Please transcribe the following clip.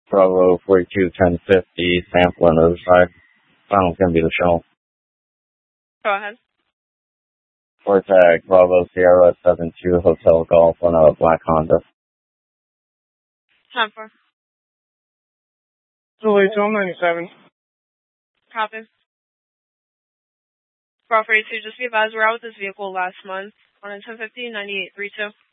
Bravo 42 1050, sampling other side. Final's going to be the shell. Go ahead. Tag Bravo Sierra 72 Hotel Golf on a black Honda. Time for. Delay 1297. Copy. Bravo 42, just be advised, we're out with this vehicle last month on a 1050 9832.